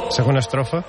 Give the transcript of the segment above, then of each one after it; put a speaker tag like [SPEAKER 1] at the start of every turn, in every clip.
[SPEAKER 1] Segona estrofa.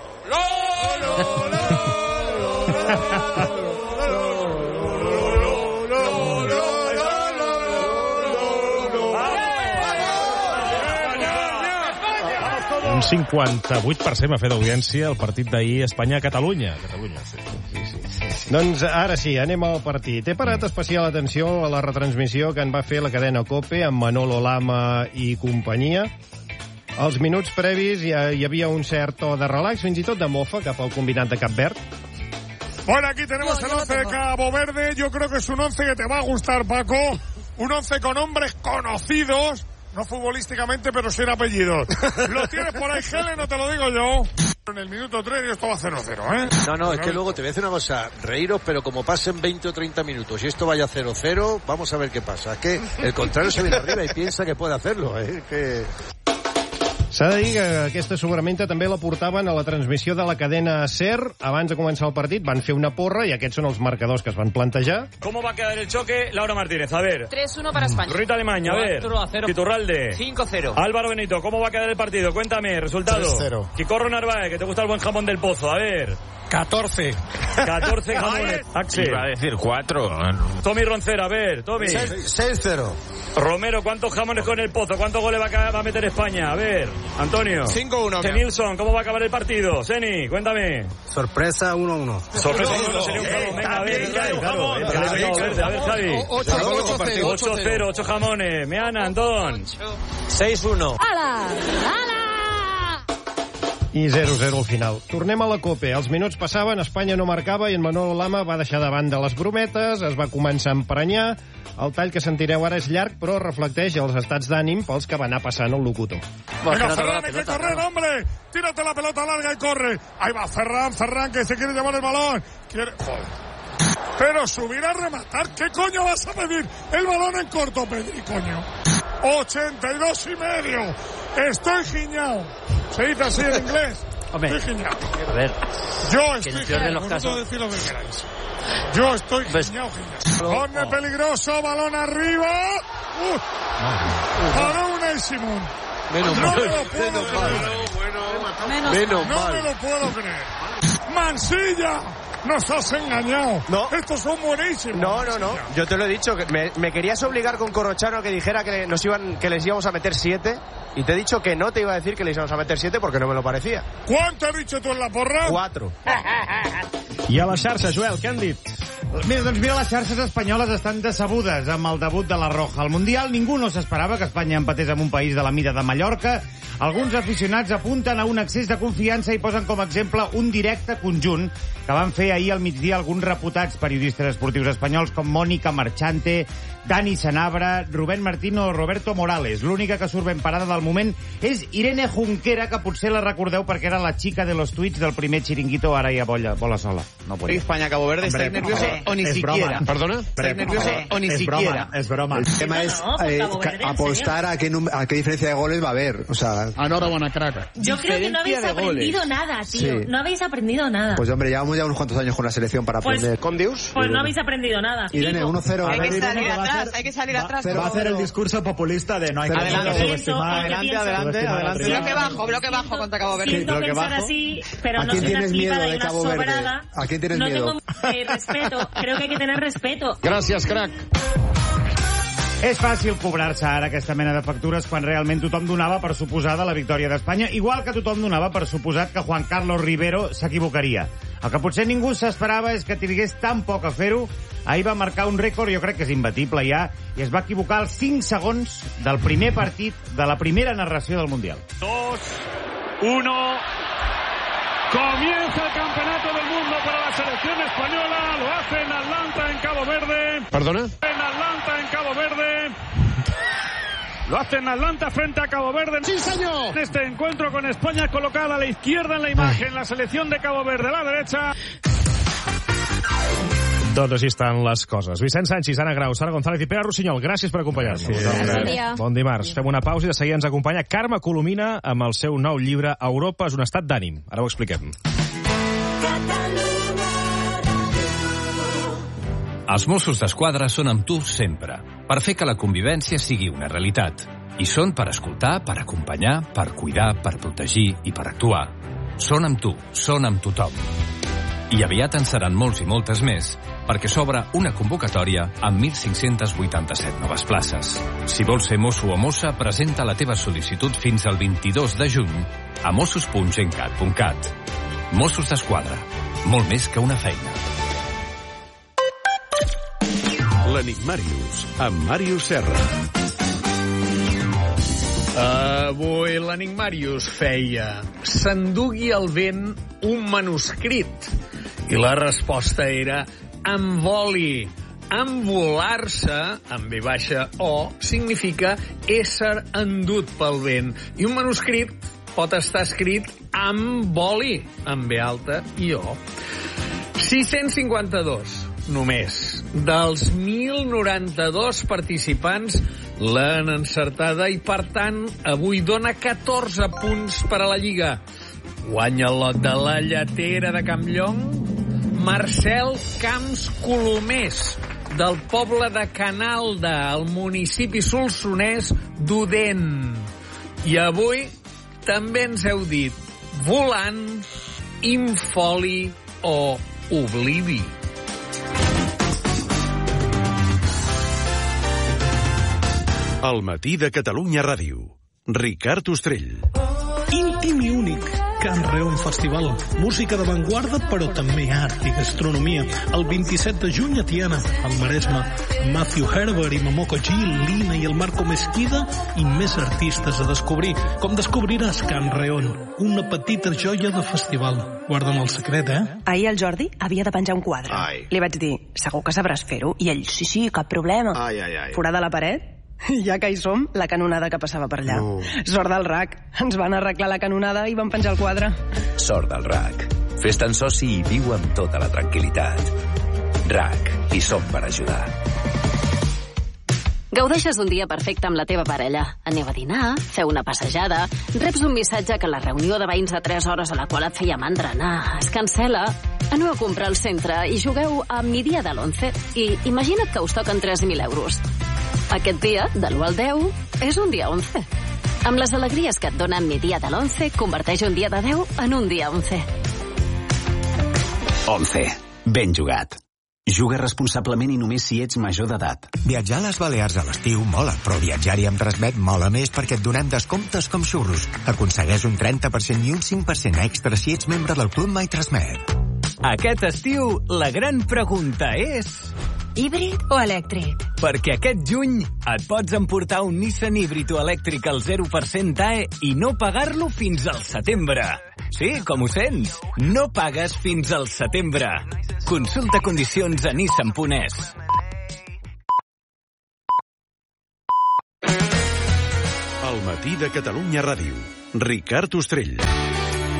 [SPEAKER 1] Un 58% va fer d'audiència el partit d'ahir Espanya-Catalunya. Sí. Doncs ara sí, anem al partit. He parat especial atenció a la retransmissió que en va fer la cadena COPE amb Manolo Lama i companyia. Als minuts previs hi havia un cert to de relax, fins i tot de mofa, cap al combinat de Cap Verd.
[SPEAKER 2] Bueno, aquí tenemos el 11 de Cabo Verde. Yo creo que es un 11 que te va a gustar, Paco. Un 11 con hombres conocidos. No futbolísticamente, pero sin apellidos. ¿Lo tienes por ahí, Gele? No te lo digo yo. En el minuto 3 y esto va 0-0, ¿eh?
[SPEAKER 3] No, es que luego te voy a decir una cosa. Reíros, pero como pasen 20 o 30 minutos y esto vaya 0-0, vamos a ver qué pasa. Es que el contrario se viene arriba y piensa que puede hacerlo, ¿eh? Que...
[SPEAKER 1] S'ha de dir que aquesta sobramenta també la portaven a la transmissió de la cadena SER. Abans de començar el partit van fer una porra i aquests són els marcadors que es van plantejar.
[SPEAKER 4] ¿Cómo va a quedar el choque? Laura Martínez, a ver.
[SPEAKER 5] 3-1 para España.
[SPEAKER 4] Rita Alemania, a ver.
[SPEAKER 5] 4-0.
[SPEAKER 4] Iturralde.
[SPEAKER 5] 5-0.
[SPEAKER 4] Álvaro Benito, ¿cómo va a quedar el partido? Cuéntame, resultado.
[SPEAKER 2] 3-0.
[SPEAKER 4] Quicorro Narváez, que te gusta el buen jamón del Pozo, a ver.
[SPEAKER 2] 14.
[SPEAKER 4] 14 jamones. Axel.
[SPEAKER 6] Iba a decir 4.
[SPEAKER 4] Tommy Roncera, a ver, Tommy.
[SPEAKER 3] 6-0.
[SPEAKER 4] Romero, ¿cuántos jamones con el Pozo? ¿Cuántos goles va a meter España? A ver, Antonio.
[SPEAKER 2] 5-1.
[SPEAKER 4] Nilsson, ¿cómo va a acabar el partido? Seni, cuéntame.
[SPEAKER 3] Sorpresa 1-1.
[SPEAKER 4] Sorpresa 1-1 sería un jamón. Venga, a ver, claro. A ver, Javi. 8-0, 8 jamones. Meana, Antón.
[SPEAKER 3] 6-1.
[SPEAKER 5] ¡Hala!
[SPEAKER 1] I 0-0 al final. Tornem a la COPE. Els minuts passaven, Espanya no marcava i en Manolo Lama va deixar de banda les brometes, es va començar a emprenyar. El tall que sentireu ara és llarg, però reflecteix els estats d'ànim pels que va anar passant el locutor.
[SPEAKER 2] Venga, Ferran, hay que correr, hombre. Tírate la pelota larga y corre. Ahí va Ferran, que se quiere llevar el balón. Joder. Pero subir a rematar, ¿qué coño vas a pedir? El balón en corto, Pedri, coño. 82,5. Estoy giñao. ¿Se dice así en inglés?
[SPEAKER 7] Hombre,
[SPEAKER 2] estoy giñao.
[SPEAKER 7] a ver,
[SPEAKER 2] Yo
[SPEAKER 7] que en
[SPEAKER 2] estoy
[SPEAKER 7] el peor de los
[SPEAKER 2] giñao.
[SPEAKER 7] casos...
[SPEAKER 2] Decir lo que queráis. Yo estoy giñao. Corne peligroso, balón arriba. Para Unai Simón.
[SPEAKER 3] Menos
[SPEAKER 2] No
[SPEAKER 3] mal.
[SPEAKER 2] me lo puedo creer.
[SPEAKER 3] Menos
[SPEAKER 2] No me
[SPEAKER 3] mal.
[SPEAKER 2] lo puedo creer. Mansilla. Nos has engañado.
[SPEAKER 8] No.
[SPEAKER 2] Estos son buenísimos.
[SPEAKER 8] No. Yo te lo he dicho. Que me querías obligar con Corrochano a que dijera que les íbamos a meter 7. Y te he dicho que no te iba a decir que les íbamos a meter 7 porque no me lo parecía.
[SPEAKER 2] ¿Cuánto has dicho tú en la porra?
[SPEAKER 8] 4.
[SPEAKER 1] I a la xarxa, Joel, què han dit?
[SPEAKER 9] Mira, les xarxes espanyoles estan decebudes amb el debut de la Roja al Mundial. Ningú no s'esperava que Espanya empatés amb un país de la mida de Mallorca. Alguns aficionats apunten a un excés de confiança i posen com a exemple un directe conjunt que van fer ahir al migdia alguns reputats periodistes esportius espanyols com Mònica Marchante, Dani Sanabra, Rubén Martín o Roberto Morales. L'única que surt ben parada del moment és Irene Junquera, que potser la recordeu perquè era la xica de los tuits del primer chiringuito, ara ja bola sola. No puede.
[SPEAKER 10] España-Cabo Verde, ¿estáis nerviosos o ni siquiera?
[SPEAKER 6] ¿Perdona?
[SPEAKER 10] ¿Estáis nerviosos o ni siquiera?
[SPEAKER 9] Es broma.
[SPEAKER 11] El tema es apostar a qué diferencia de goles va a haber. O sea,
[SPEAKER 10] Enhorabuena, crack.
[SPEAKER 5] Yo creo que no habéis aprendido nada, tío.
[SPEAKER 11] Sí.
[SPEAKER 5] No habéis aprendido nada.
[SPEAKER 11] pues hombre, llevamos ya unos cuantos años con la selección para
[SPEAKER 5] Pues-
[SPEAKER 11] aprender. ¿Con Dios?
[SPEAKER 5] Pues no habéis aprendido nada.
[SPEAKER 11] Irene, 1-0.
[SPEAKER 10] Hay que salir atrás, hay que salir atrás.
[SPEAKER 11] Va a hacer el
[SPEAKER 9] discurso populista de no hay
[SPEAKER 11] Pero-
[SPEAKER 10] Adelante,
[SPEAKER 5] Adelante.
[SPEAKER 10] Bloque bajo contra Cabo Verde.
[SPEAKER 5] Siento
[SPEAKER 11] bloque
[SPEAKER 5] pensar
[SPEAKER 11] bajo.
[SPEAKER 5] así, pero
[SPEAKER 11] ¿A
[SPEAKER 5] no
[SPEAKER 11] quién
[SPEAKER 5] soy una
[SPEAKER 11] tienes miedo
[SPEAKER 5] flipada y
[SPEAKER 11] de
[SPEAKER 5] una
[SPEAKER 11] Cabo Verde?
[SPEAKER 5] sobrada.
[SPEAKER 11] ¿A quién tienes
[SPEAKER 5] no
[SPEAKER 11] miedo?
[SPEAKER 5] tengo respeto. Creo que hay que tener respeto.
[SPEAKER 6] Gràcies, crac.
[SPEAKER 9] És fàcil cobrar-se ara aquesta mena de factures quan realment tothom donava per suposada la victòria d'Espanya, igual que tothom donava per suposat que Juan Carlos Rivero s'equivocaria. El que potser ningú s'esperava és que trigués tan poc a fer-ho. Ahir va marcar un rècord, jo crec que és imbatible ja, i es va equivocar als 5 segons del primer partit de la primera narració del Mundial.
[SPEAKER 4] 2-1. Comienza el campeonato del mundo para la selección española. Lo hace en Atlanta, en Cabo Verde.
[SPEAKER 6] ¿Perdona?
[SPEAKER 4] En Atlanta, en Cabo Verde. Lo hace en Atlanta frente a Cabo Verde.
[SPEAKER 10] ¡Sí, señor!
[SPEAKER 4] En este encuentro con España colocada a la izquierda en la imagen. La selección de Cabo Verde a la derecha.
[SPEAKER 1] Doncs així estan les coses. Vicent Sanchis, Anna Grau, Sara González i Pere Rossinyol, gràcies per acompanyar-nos.
[SPEAKER 5] Bon dia.
[SPEAKER 1] Bon dimarts. Fem una pausa i de seguida ens acompanya Carme Colomina amb el seu nou llibre Europa és un estat d'ànim. Ara ho expliquem.
[SPEAKER 12] Els Mossos d'Esquadra són amb tu sempre, per fer que la convivència sigui una realitat. I són per escoltar, per acompanyar, per cuidar, per protegir i per actuar. són amb tu, són amb tothom. I aviat en seran molts i moltes més, perquè s'obre una convocatòria amb 1.587 noves places. Si vols ser mosso o mossa, presenta la teva sol·licitud fins al 22 de juny a mossos.gencat.cat. Mossos d'Esquadra, molt més que una feina.
[SPEAKER 6] L'Enigmàrius, amb Màrius Serra.
[SPEAKER 7] Avui l'Enigmàrius feia s'endugui el vent un manuscrit i la resposta era envoli. Envolar-se, amb V baixa O, significa ésser endut pel vent. I un manuscrit pot estar escrit amb boli, amb V alta i O. 652, només. Dels 1.092 participants l'han encertada i, per tant, avui dona 14 punts per a la Lliga. Guanya el lot de la lletera de Campllong Marcel Camps Colomés, del poble de Canalda, al municipi solsonès d'Odèn. I avui també ens heu dit volant, infoli o oblivi.
[SPEAKER 6] Al matí de Catalunya Ràdio. Ricard Ostrell.
[SPEAKER 13] Íntim i únic. Can Reon Festival. Música d'avantguarda, però també art i gastronomia. El 27 de juny a Tiana, al Maresme. Matthew Herbert i Momoko G, Lina i el Marco Mesquida i més artistes a descobrir. Com descobriràs Can Reon, una petita joia de festival. Guarda'm el secret,
[SPEAKER 14] Ahir el Jordi havia de penjar un quadre.
[SPEAKER 13] Ai.
[SPEAKER 14] Li vaig dir, segur que sabràs fer-ho? I ell, sí, cap problema.
[SPEAKER 13] Ai.
[SPEAKER 14] Forat a la paret? Ja que hi som, la canonada que passava per allà. Sort del RAC. Ens van arreglar la canonada i van penjar el quadre.
[SPEAKER 15] Sort del RAC. Fes-te'n soci i viu amb tota la tranquil·litat. RAC. Hi som per ajudar.
[SPEAKER 16] Gaudeixes d'un dia perfecte amb la teva parella. Aneu a dinar, feu una passejada, reps un missatge que la reunió de veïns de 3 hores a la qual et feia mandra anar es cancel·la, aneu a comprar al centre i jugueu a mi dia de l'11 i imagina't que us toquen 3.000 euros. Aquest dia, de l'1 al 10, és un dia 11. Amb les alegries que et donen mi dia de l'11, converteix un dia de 10 en un dia 11.
[SPEAKER 15] 11. Ben jugat. Juga responsablement i només si ets major d'edat.
[SPEAKER 17] Viatjar a les Balears a l'estiu mola, però viatjar-hi amb Transmet mola més perquè et donem descomptes com xurros. Aconsegueix un 30% i un 5% extra si ets membre del Club My Transmet.
[SPEAKER 18] Aquest estiu, la gran pregunta és...
[SPEAKER 19] híbrid o elèctric?
[SPEAKER 18] Perquè aquest juny et pots emportar un Nissan híbrid o elèctric al 0% TAE i no pagar-lo fins al setembre. Sí, com ho sents? No pagues fins al setembre. Consulta condicions a nissan.es.
[SPEAKER 6] Al matí de Catalunya Ràdio. Ricard Ostrell.